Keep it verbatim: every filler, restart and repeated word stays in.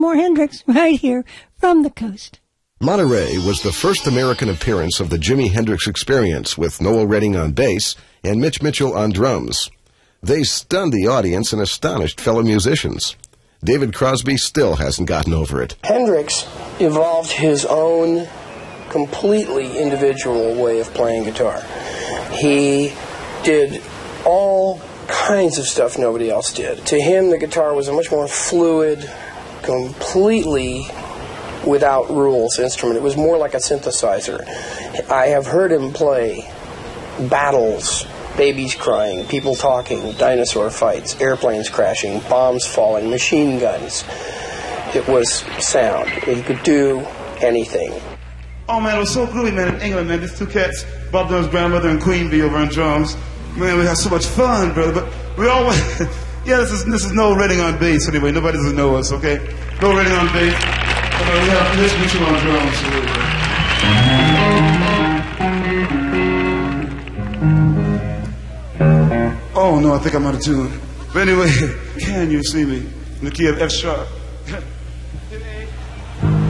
More Hendrix right here from the coast. Monterey was the first American appearance of the Jimi Hendrix Experience with Noel Redding on bass and Mitch Mitchell on drums. They stunned the audience and astonished fellow musicians. David Crosby still hasn't gotten over it. Hendrix evolved his own completely individual way of playing guitar. He did all kinds of stuff nobody else did. To him, the guitar was a much more fluid, completely without rules instrument. It was more like a synthesizer. I have heard him play battles, babies crying, people talking, dinosaur fights, airplanes crashing, bombs falling, machine guns. It was sound. He could do anything. Oh man, it was so groovy, man, in England, man. These two cats, Bob Dylan's grandmother and Queen Bee over on drums. Man, we had so much fun, brother. But we always, yeah, this is this is Noel Redding on bass anyway. Nobody doesn't know us, okay? Noel Redding on bass. Uh, we have Mitch Mitchell on drums. Oh no, I think I'm out of tune. But anyway, can you see me in the key of F sharp?